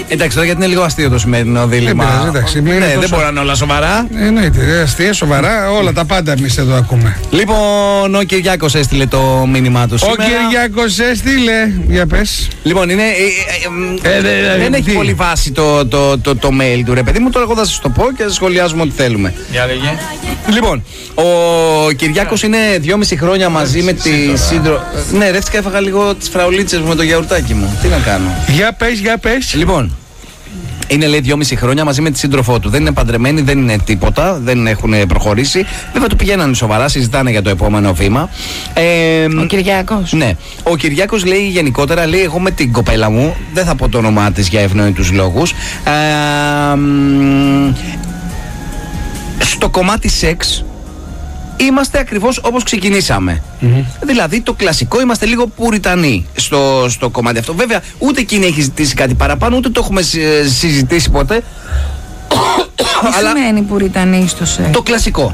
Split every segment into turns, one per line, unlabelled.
Εντάξει, τώρα γιατί είναι λίγο αστείο το σημερινό δίλημμα.
Εντάξει,
ναι, δεν μπορεί να είναι όλα σοβαρά.
Εννοείται, αστεία, σοβαρά, όλα τα πάντα εμείς εδώ ακούμε.
Λοιπόν, ο Κυριάκος έστειλε το μήνυμά του σήμερα.
Ο Κυριάκος έστειλε. Για πες.
Λοιπόν, δεν έχει πολύ βάση το mail του, ρε παιδί μου. Τώρα εγώ θα σας το πω και θα σχολιάζουμε ό,τι θέλουμε.
Για λέγε.
Λοιπόν, ο Κυριάκος είναι 2,5 χρόνια μαζί με τη σύντροφο. Ναι, ρεύτηκα, έφαγα λίγο τις φραουλίτσες μου με το γιαουρτάκι μου. Τι να κάνω.
Για πες.
Λοιπόν, είναι λέει 2,5 χρόνια μαζί με τη σύντροφό του. Δεν είναι παντρεμένοι, δεν είναι τίποτα, δεν έχουν προχωρήσει. Βέβαια του πηγαίνανε σοβαρά, συζητάνε για το επόμενο βήμα.
Ο Κυριάκος.
Ναι. Ο Κυριάκος λέει γενικότερα, λέει εγώ με την κοπέλα μου, δεν θα πω το όνομά της για ευνόητους λόγους. Στο κομμάτι σεξ είμαστε ακριβώς όπως ξεκινήσαμε. Δηλαδή το κλασικό, είμαστε λίγο πουριτανοί στο κομμάτι αυτό. Βέβαια ούτε εκείνη έχει ζητήσει κάτι παραπάνω, ούτε το έχουμε συζητήσει ποτέ.
Τι σημαίνει πουριτανοί στο σεξ?
Το κλασικό.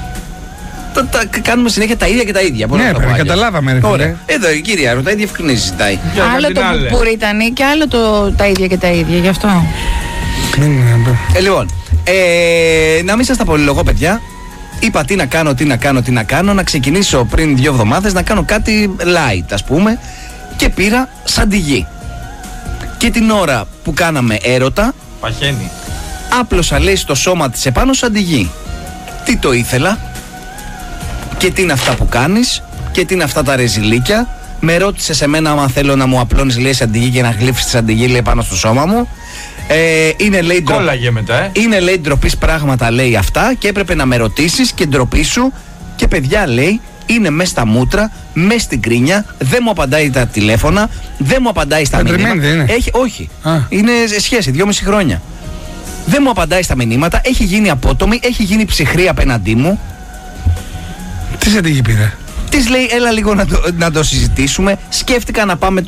Κάνουμε συνέχεια τα ίδια και τα ίδια.
Ναι, καταλάβαμε, ρε φίλε.
Εδώ η κυρία ρωτάει, διευκρινίζει, ζητάει.
Άλλο το πουριτανοί και άλλο τα ίδια και τα ίδια, γι' αυτό.
Λοιπόν, να μην σας τα πολυλογώ, παιδιά. Είπα τι να κάνω, να ξεκινήσω πριν 2 εβδομάδες να κάνω κάτι light, ας πούμε, και πήρα σαντιγί. Και την ώρα που κάναμε έρωτα,
παχαίνει.
άπλωσα, λέει, στο σώμα της επάνω σαντιγί. Τι το ήθελα και τι είναι αυτά που κάνεις και τι είναι αυτά τα ρεζιλίκια. Με ρώτησε σε μένα άμα θέλω να μου απλώνεις, λέει, σαντιγί και να γλύφεις τη σαντιγί, λέει, πάνω στο σώμα μου. Είναι, λέει,
κόλλαγε μετά,
είναι, λέει, ντροπής πράγματα, λέει, αυτά, και έπρεπε να με ρωτήσεις και ντροπή σου. Και παιδιά, λέει, είναι μέσα στα μούτρα, μέσα στην κρίνια, δεν μου απαντάει τα τηλέφωνα, δεν μου απαντάει στα μηνύματα. Όχι, είναι σχέση 2,5 χρόνια. Δεν μου απαντάει στα μηνύματα, έχει γίνει απότομη, έχει γίνει ψυχρή απέναντί μου.
Τι σαντιγί πήρε?
Της λέει, έλα λίγο να το συζητήσουμε. Σκέφτηκα να πάμε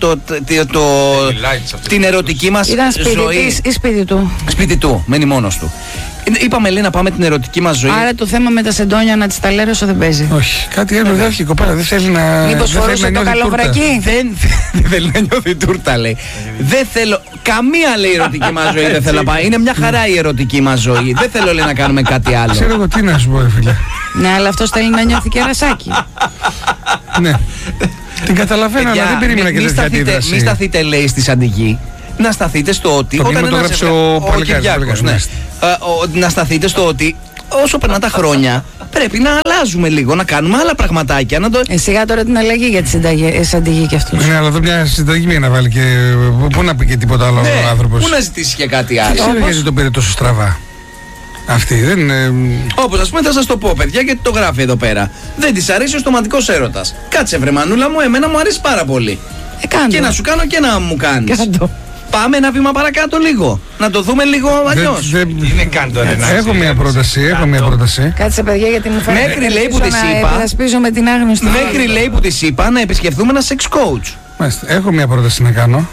την ερωτική μας ζωή.
Ήταν σπίτι της ή σπίτι του?
Σπίτι του, μένει μόνος του. Είπαμε, λέει, να πάμε την ερωτική μας ζωή.
Άρα το θέμα με τα σεντόνια να της τα λέρωσω δεν παίζει?
Όχι, κάτι άλλο δεν έχει η κοπέλα, δεν θέλει να.
Μήπως φορούσε το καλοβρακί?
Δεν θέλει να νιώθει τούρτα, λέει. Δεν θέλω, καμία, λέει, ερωτική μας ζωή δεν θέλω να πάει. Είναι μια χαρά η ερωτική μας ζωή. Δεν θέλω, λέει, να κάνουμε κάτι άλλο.
Ξέρω εγώ τι να σου πω, φίλε.
Ναι, αλλά αυτός θέλει να νιώθει κερασάκι.
Ναι. Την καταλαβαίνω, αλλά δεν περίμενα και τέτοια αντίδραση.
Μην σταθείτε, λέει, στη σαντιγί. Να σταθείτε στο ότι.
Το όταν το γράψε ο
Κυριάκος, ναι. Να σταθείτε στο ότι όσο περνά τα χρόνια πρέπει να αλλάζουμε λίγο, να κάνουμε άλλα πραγματάκια.
Σιγά τώρα την αλλαγή για τη σαντιγί κι αυτούς.
Ναι, αλλά εδώ μια συνταγή να βάλει και. Πού να πει και τίποτα άλλο ο άνθρωπος.
Πού να ζητήσει και κάτι άλλο.
Δεν ξέρω γιατί το πήρε τόσο στραβά. Αυτή δεν είναι.
Όπως, ας πούμε, θα σας το πω, παιδιά, γιατί το γράφει εδώ πέρα. Δεν της αρέσει ο στοματικός έρωτας. Κάτσε, βρε μανούλα μου, εμένα μου αρέσει πάρα πολύ. Και να σου κάνω και να μου κάνεις. Πάμε ένα βήμα παρακάτω λίγο. Να το δούμε λίγο αλλιώς.
Είναι κάντο,
Έχω μια πρόταση.
Κάτσε, παιδιά, γιατί μου φαίνεται.
Μέχρι, λέει, που της είπα.
Επιδασπίζω με την άγνωστη.
Μέχρι, λέει, που της είπα να επισκεφθούμε ένα sex coach.
Μάλιστα. Έχω μια πρόταση να κάνω.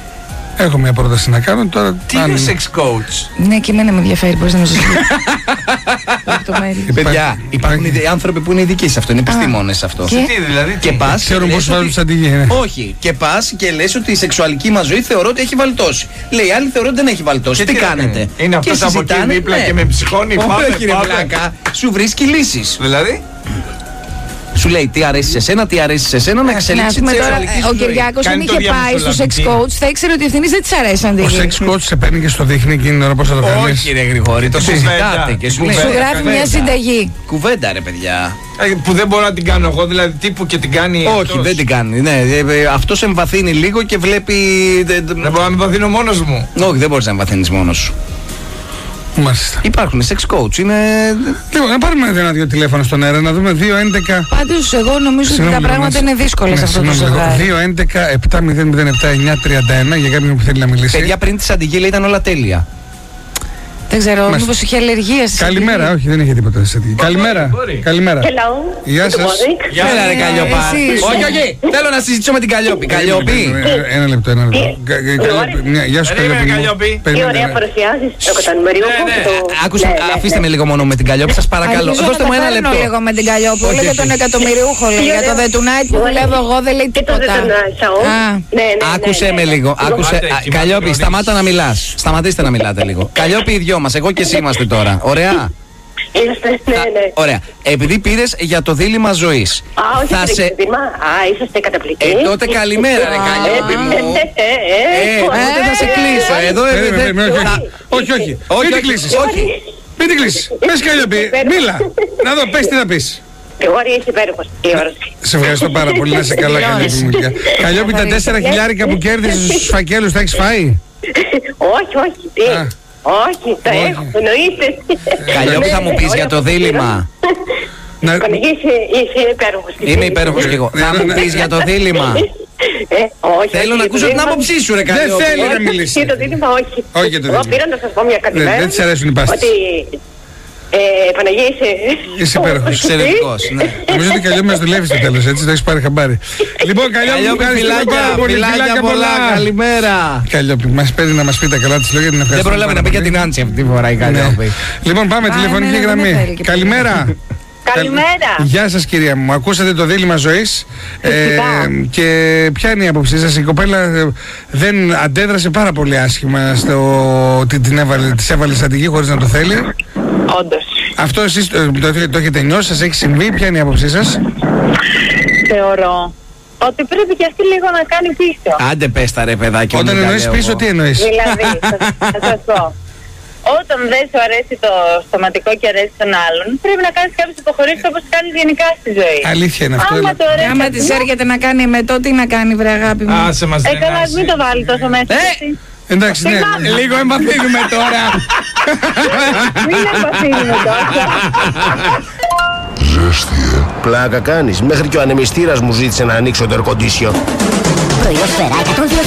Τώρα.
Τι είναι sex coach?
Ναι, και εμένα με ενδιαφέρει, μπορείς να μου ζητήσεις.
Παιδιά, υπάρχουν άνθρωποι που είναι ειδικοί σε αυτό, είναι επιστήμονες σε αυτό.
Τι δηλαδή?
Και πας.
Ξέρουν πώς βάλουν σαντιγί.
Όχι, και πας και λες ότι η σεξουαλική μας ζωή θεωρώ ότι έχει βαλτώσει. Λέει, άλλοι θεωρώ ότι δεν έχει βαλτώσει. Τι κάνετε?
Είναι αυτός από εκεί δίπλα και με ψυχώνει.
Όχι, κύριε Βλάκα, σου βρίσκει λύσεις.
Δηλαδή?
Σου λέει τι αρέσει σε εσένα, να εξελίξει τη σεξουαλική ζωή.
Ο Κυριάκος, αν είχε πάει στο sex coach, θα ήξερε ότι ευθύνης δεν της αρέσει να
Ο sex coach σε παίρνει και στο δείχνει εκείνη την ώρα πώς θα το κάνεις.
Όχι, ρε Γρηγόρη, το συζητάτε και σου
γράφει μια συνταγή.
Κουβέντα, ρε παιδιά.
Που δεν μπορώ να την κάνω εγώ, δηλαδή τύπου και την κάνει.
Όχι, δεν την κάνει. Ναι, αυτός εμβαθύνει λίγο και βλέπει.
Δεν μπορώ να εμβαθύνω μόνος μου.
Όχι, δεν μπορείς να εμβαθύνεις μόνος σου.
Μάλιστα.
Υπάρχουν sex coach, είναι.
Λοιπόν, να πάρουμε ένα-δύο τηλέφωνα στον αέρα να δούμε. 2-11.
Πάντως, εγώ νομίζω ότι τα πράγματα είναι δύσκολα σε αυτό το ζευγάρι.
2-11-7-007-9-31 για κάποιον που θέλει να μιλήσει.
Παιδιά, πριν τη σαντιγίλα ήταν όλα τέλεια.
Δεν ξέρω, μήπως είχε αλλεργία.
Καλημέρα, όχι, δεν είχε τίποτα. Καλημέρα. Καλημέρα. Γεια σας.
Έλα ρε Καλλιόπα. Όχι, θέλω να συζητήσω με την Καλλιόπη. Καλλιόπη.
Ένα λεπτό. Γεια σου Καλλιόπη.
Τι ωραία παρουσιάζεις το εκατομμυριούχο.
Άκουσα, αφήστε με λίγο μόνο με την Καλλιόπη, σας παρακαλώ. Δώστε μου ένα λεπτό.
λίγο με την Καλλιόπη. Λέει για τον εκατομμυριούχο, λέει για το The Tonight που δουλεύω εγώ, δεν λέει τίποτα.
Άκουσε με λίγο. Καλλιόπη, σταμάτα να μιλάς. Σταματήστε να μιλάτε λίγο. Καλλιόπη, οι δυο μας, εγώ και εσύ είμαστε τώρα. Ωραία.
Ναι.
Ωραία. Επειδή πήρες για το δίλημμα ζωής.
Όχι δίλημμα. Είσαστε καταπληκτικοί.
Τότε καλημέρα ρε Καλλιόπη μου. Τότε θα σε κλείσω. Εδώ
όχι. Μην την κλείσεις. Μην την κλείσεις. Πες Καλλιόπη, μίλα. Να δω, πες τι θα πεις.
Γρηγόρη, είσαι υπέροχος.
Σε ευχαριστώ πάρα πολύ, να είσαι καλά Καλλιόπη μου. Καλλιόπη, τα 4 χιλιάρικα που κέρδισες στους φακέλους τα έχεις φάει?
Όχι. Όχι, τα έχω, εννοείται.
Καλλιόπη, θα μου πεις για το δίλημμα.
Είσαι υπέροχος.
Είμαι υπέροχος και εγώ. Θα μου πεις για το δίλημμα. Θέλω να ακούσω την άποψή σου ρε Καλλιόπη.
Δεν θέλει να μιλήσει.
Για το δίλημμα όχι.
Όχι για το δίλημμα.
Εγώ πήρα να σας πω μια καλημέρα.
Δεν της αρέσουν οι πάστες.
Παναγία
είσαι υπέροχος.
Εξαιρετικός, ναι.
Νομίζω ότι Καλλιόπη μας δουλεύει στο τέλος, έτσι, το έχεις πάρει χαμπάρι. Λοιπόν, Καλλιόπη,
φιλάκια πολλά, καλημέρα.
Καλλιόπη, μας παίρνει να μας πει τα καλά της λόγια, την ευχαριστώ.
Δεν προλάβει να πει για την Άντσι αυτή τη φορά η Καλλιόπη.
Λοιπόν, πάμε, τηλεφωνική γραμμή. Καλημέρα.
Καλημέρα.
Γεια σας κυρία μου, ακούσατε το δίλημμα ζωής και ποια είναι η άποψή σας? Η κοπέλα δεν αντέδρασε πάρα πολύ άσχημα στο ότι της έβαλε στρατηγική χωρίς να το θέλει.
Όντως.
Αυτό εσείς το έχετε νιώσει, σας έχει συμβεί, ποια είναι η άποψή σας?
Θεωρώ ότι πρέπει και αυτή λίγο να κάνει πίσω.
Άντε πες τα ρε παιδάκι.
Όταν εννοείς πίσω, τι εννοείς?
Δηλαδή, θα σας πω. Όταν δεν σου αρέσει το στοματικό και αρέσει τον άλλον, πρέπει να κάνεις κάποιες υποχωρήσεις όπως κάνεις γενικά στη ζωή.
Αλήθεια είναι αυτό.
Άμα της έρχεται να κάνει εμετό, τι να κάνει βρε αγάπη μου?
Άσε μας δεν
καλά, μην το βάλει τόσο μέσα.
Εντάξει, ναι.
Λίγο εμπαθύνουμε τώρα.
Μην εμπαθύνουμε τώρα.
Ζέστη, πλάκα κάνεις. Μέχρι και ο ανεμιστήρας μου ζήτησε να ανοίξω το air condition.
Πρωί Φέρα 102,6.